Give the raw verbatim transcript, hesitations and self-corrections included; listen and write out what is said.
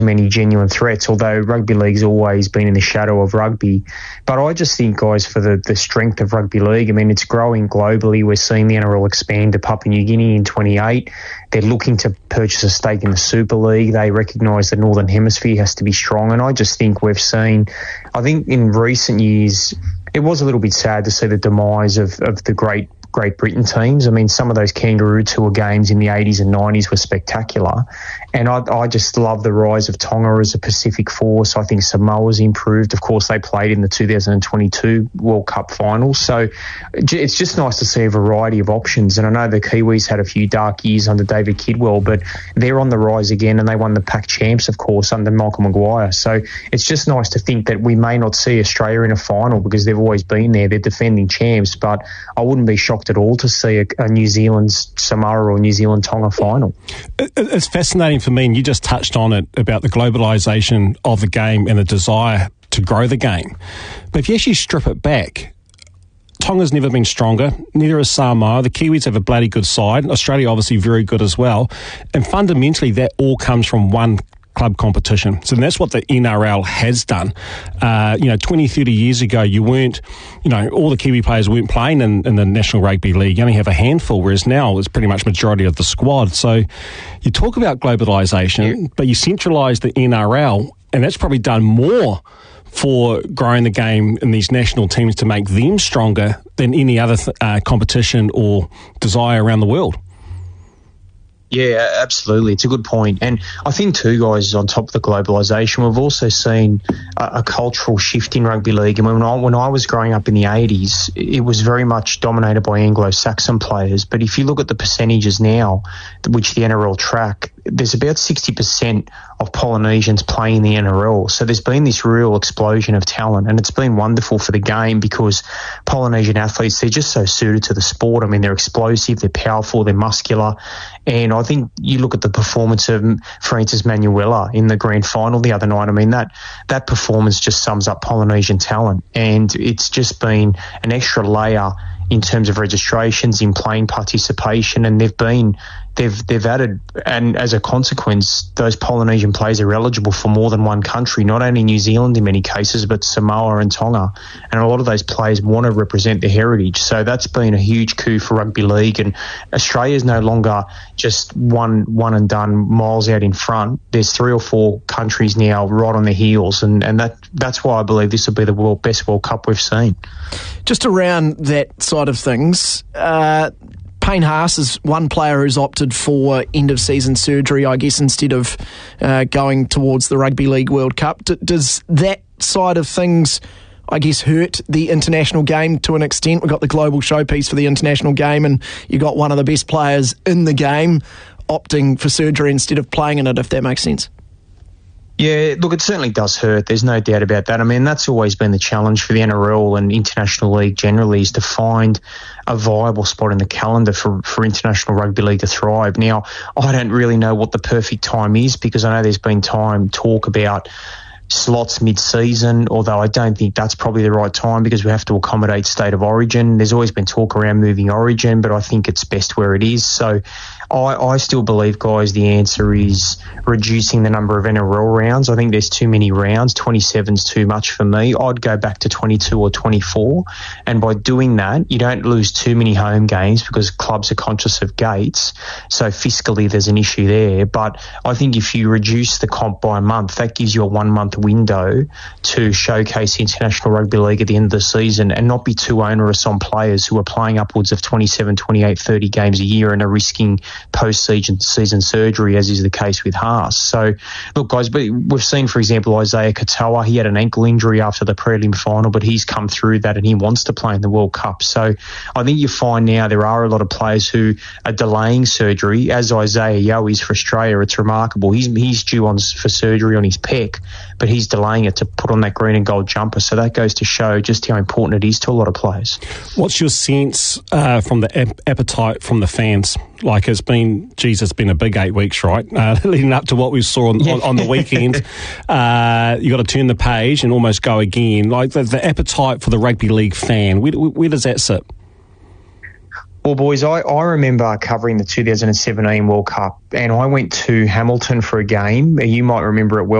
many genuine threats, although rugby league's always been in the shadow of rugby. But I just think, guys, for the, the strength of rugby league, I mean, it's growing globally. We're seeing the N R L expand to Papua New Guinea in twenty-eight. They're looking to purchase a stake in the Super League. They recognise the Northern Hemisphere has to be strong. And I just think we've seen, I think in recent years, it was a little bit sad to see the demise of, of the great Great Britain teams. I mean, some of those Kangaroo Tour games in the eighties and nineties were spectacular. And I, I just love the rise of Tonga as a Pacific force. I think Samoa's improved. Of course, they played in the two thousand twenty-two World Cup finals. So it's just nice to see a variety of options. And I know the Kiwis had a few dark years under David Kidwell, but they're on the rise again, and they won the Pac Champs, of course, under Michael Maguire. So it's just nice to think that we may not see Australia in a final because they've always been there. They're defending champs, but I wouldn't be shocked at all to see a, a New Zealand Samoa or New Zealand Tonga final. It's fascinating for me, and you just touched on it about the globalisation of the game and the desire to grow the game. But if you actually strip it back, Tonga's never been stronger, neither has Samoa. The Kiwis have a bloody good side. Australia obviously very good as well. And fundamentally that all comes from one club competition. So that's what the N R L has done. Uh, you know, twenty, thirty years ago, you weren't, you know, all the Kiwi players weren't playing in, in the National Rugby League. You only have a handful, whereas now it's pretty much majority of the squad. So you talk about globalisation, yeah. but you centralise the N R L, and that's probably done more for growing the game in these national teams to make them stronger than any other th- uh, competition or desire around the world. Yeah, absolutely. It's a good point. And I think too, guys, on top of the globalisation, we've also seen a, a cultural shift in rugby league. And when I, when I was growing up in the eighties, it was very much dominated by Anglo-Saxon players. But if you look at the percentages now, which the N R L track, there's about sixty percent of Polynesians playing in the N R L. So there's been this real explosion of talent, and it's been wonderful for the game because Polynesian athletes, they're just so suited to the sport. I mean, they're explosive, they're powerful, they're muscular. And I think you look at the performance of Francis Manuela in the grand final the other night. I mean, that, that performance just sums up Polynesian talent. And it's just been an extra layer in terms of registrations, in playing participation, and they've been they've they've added, and as a consequence, those Polynesian players are eligible for more than one country, not only New Zealand in many cases, but Samoa and Tonga, and a lot of those players want to represent their heritage. So that's been a huge coup for rugby league, and Australia is no longer just one one and done, miles out in front. There's three or four countries now right on their heels, and and that that's why I believe this will be the world best World Cup we've seen. Just around that side of things, uh, Payne Haas is one player who's opted for end-of-season surgery, I guess, instead of uh, going towards the Rugby League World Cup. D- does that side of things, I guess, hurt the international game to an extent? We've got the global showpiece for the international game, and you got one of the best players in the game opting for surgery instead of playing in it, if that makes sense. Yeah, look, it certainly does hurt. There's no doubt about that. I mean, that's always been the challenge for the N R L and International League generally, is to find a viable spot in the calendar for, for International Rugby League to thrive. Now, I don't really know what the perfect time is, because I know there's been time talk about slots mid-season, although I don't think that's probably the right time because we have to accommodate state of origin. There's always been talk around moving origin, but I think it's best where it is. So I, I still believe, guys, the answer is reducing the number of N R L rounds. I think there's too many rounds. twenty-seven's too much for me. I'd go back to twenty-two or twenty-four. And by doing that, you don't lose too many home games because clubs are conscious of gates. So fiscally, there's an issue there. But I think if you reduce the comp by a month, that gives you a one-month window to showcase International Rugby League at the end of the season and not be too onerous on players who are playing upwards of twenty-seven, twenty-eight, thirty games a year and are risking post-season season surgery, as is the case with Haas. So, look, guys, but we've seen, for example, Isaiah Katoa. He had an ankle injury after the prelim final, but he's come through that and he wants to play in the World Cup. So I think you find now there are a lot of players who are delaying surgery, as Isaiah Yeo is for Australia. It's remarkable. He's, he's due on for surgery on his pec, but he's delaying it to put on that green and gold jumper. So that goes to show just how important it is to a lot of players. What's your sense uh, from the ap- appetite from the fans? Like, it's been, geez, it's been a big eight weeks, right? Uh, leading up to what we saw on, on, on the weekend. Uh, you got to turn the page and almost go again. Like, the, the appetite for the rugby league fan, where, where does that sit? Well, boys, I, I remember covering the two thousand seventeen World Cup, and I went to Hamilton for a game. You might remember it well.